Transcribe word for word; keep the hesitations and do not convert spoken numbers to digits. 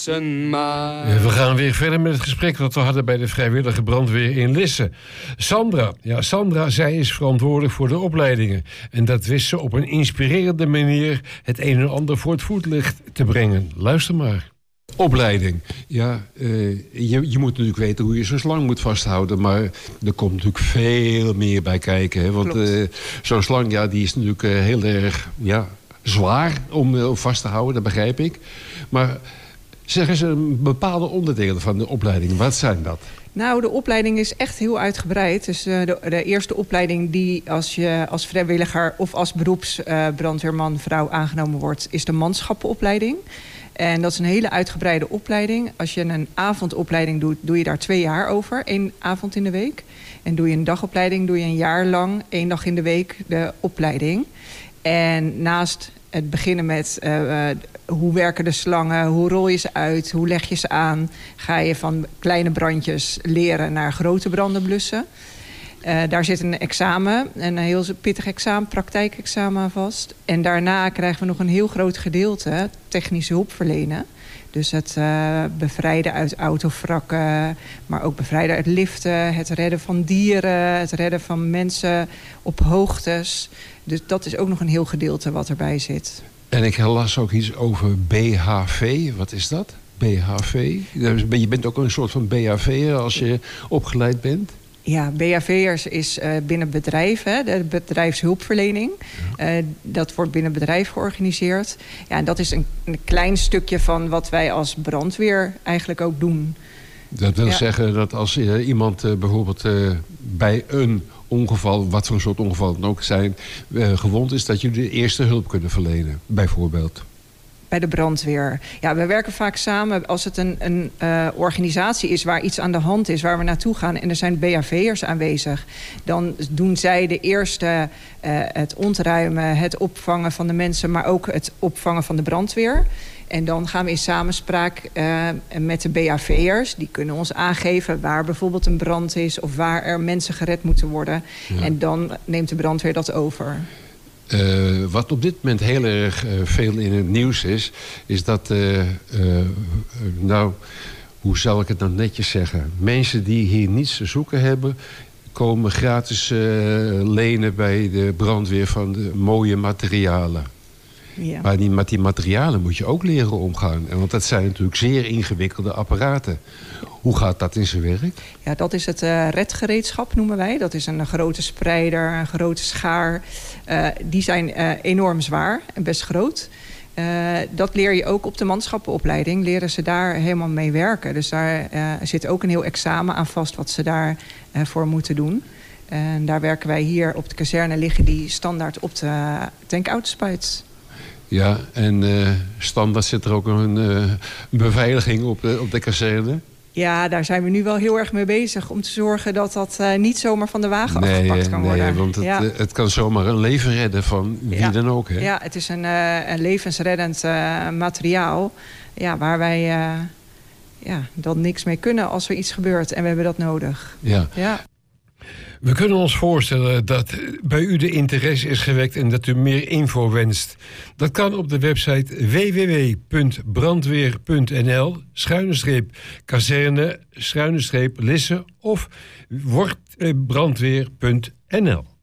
dansen maar. We gaan weer verder met het gesprek dat we hadden bij de vrijwillige brandweer in Lisse. Sandra, ja, Sandra, zij is verantwoordelijk voor de opleidingen. En dat wist ze op een inspirerende manier het een en ander voor het voetlicht te brengen. Luister maar. Opleiding. Ja, uh, je, je moet natuurlijk weten hoe je zo'n slang moet vasthouden. Maar er komt natuurlijk veel meer bij kijken. Hè? Want uh, zo'n slang, ja, die is natuurlijk uh, heel erg ja, zwaar om uh, vast te houden. Dat begrijp ik. Maar zeg eens een bepaalde onderdelen van de opleiding. Wat zijn dat? Nou, de opleiding is echt heel uitgebreid. Dus uh, de, de eerste opleiding die als je als vrijwilliger of als beroepsbrandweerman uh, vrouw aangenomen wordt, is de manschappenopleiding. En dat is een hele uitgebreide opleiding. Als je een avondopleiding doet, doe je daar twee jaar over. Eén avond in de week. En doe je een dagopleiding, doe je een jaar lang, één dag in de week, de opleiding. En naast het beginnen met uh, uh, hoe werken de slangen, hoe rol je ze uit, hoe leg je ze aan, ga je van kleine brandjes leren naar grote branden blussen. Uh, daar zit een examen, een heel pittig examen, praktijkexamen aan vast. En daarna krijgen we nog een heel groot gedeelte technische hulp verlenen. Dus het uh, bevrijden uit autovrakken, maar ook bevrijden uit liften, het redden van dieren, het redden van mensen op hoogtes. Dus dat is ook nog een heel gedeelte wat erbij zit. En ik las ook iets over B H V. Wat is dat? B H V? Je bent ook een soort van B H V'er als je opgeleid bent? Ja, B H V'ers is uh, binnen bedrijven, de bedrijfshulpverlening. Ja. Uh, dat wordt binnen bedrijf georganiseerd. Ja, en dat is een, een klein stukje van wat wij als brandweer eigenlijk ook doen. Dat wil ja. zeggen dat als uh, iemand uh, bijvoorbeeld uh, bij een ongeval, wat voor soort ongeval dan ook zijn, uh, gewond is, dat jullie de eerste hulp kunnen verlenen, bijvoorbeeld. Bij de brandweer. Ja, we werken vaak samen als het een, een uh, organisatie is waar iets aan de hand is, waar we naartoe gaan en er zijn B H V'ers aanwezig. Dan doen zij de eerste uh, het ontruimen, het opvangen van de mensen, maar ook het opvangen van de brandweer. En dan gaan we in samenspraak uh, met de B H V'ers. Die kunnen ons aangeven waar bijvoorbeeld een brand is of waar er mensen gered moeten worden. Ja. En dan neemt de brandweer dat over. Uh, wat op dit moment heel erg uh, veel in het nieuws is, is dat, uh, uh, nou, hoe zal ik het nou netjes zeggen? Mensen die hier niets te zoeken hebben, komen gratis uh, lenen bij de brandweer van de mooie materialen. Ja. Maar die, met die materialen moet je ook leren omgaan. Want dat zijn natuurlijk zeer ingewikkelde apparaten. Hoe gaat dat in zijn werk? Ja, dat is het uh, redgereedschap, noemen wij. Dat is een grote spreider, een grote schaar. Uh, die zijn uh, enorm zwaar en best groot. Uh, dat leer je ook op de manschappenopleiding. Leren ze daar helemaal mee werken. Dus daar uh, zit ook een heel examen aan vast wat ze daarvoor uh, voor moeten doen. En daar werken wij hier op de kazerne, liggen die standaard op de tankautospijt. Ja, en uh, standaard zit er ook een uh, beveiliging op de, op de kazerne? Ja, daar zijn we nu wel heel erg mee bezig om te zorgen dat dat uh, niet zomaar van de wagen nee, afgepakt kan nee, worden. Nee, want het, ja. het kan zomaar een leven redden van wie ja. dan ook. Hè? Ja, het is een, uh, een levensreddend uh, materiaal ja, waar wij uh, ja, dan niks mee kunnen als er iets gebeurt. En we hebben dat nodig. Ja. ja. We kunnen ons voorstellen dat bij u de interesse is gewekt en dat u meer info wenst. Dat kan op de website w w w punt brandweer punt n l schuine streep kazerne schuine streep Lisse of wordbrandweer punt n l.